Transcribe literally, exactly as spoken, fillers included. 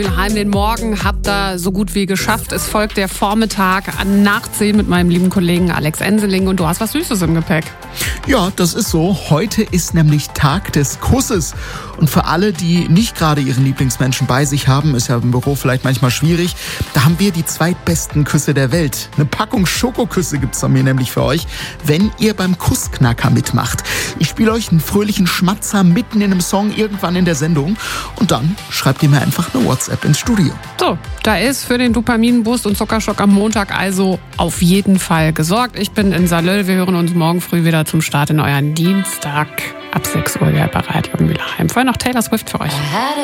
Heim den Morgen habt ihr so gut wie geschafft. Es folgt der Vormittag nach zehn mit meinem lieben Kollegen Alex Enseling und du hast was Süßes im Gepäck. Ja, das ist so. Heute ist nämlich Tag des Kusses. Und für alle, die nicht gerade ihren Lieblingsmenschen bei sich haben, ist ja im Büro vielleicht manchmal schwierig, da haben wir die zweitbesten Küsse der Welt. Eine Packung Schokoküsse gibt's von mir nämlich für euch, wenn ihr beim Kussknacker mitmacht. Ich spiele euch einen fröhlichen Schmatzer mitten in einem Song irgendwann in der Sendung und dann schreibt ihr mir einfach eine WhatsApp ins Studio. So, da ist für den Dopaminboost und Zuckerschock am Montag also auf jeden Fall gesorgt. Ich bin in Salöll. Wir hören uns morgen früh wieder zum Start in euren Dienstag ab sechs Uhr hier bei Radio Mülheim. Vorher noch Taylor Swift für euch.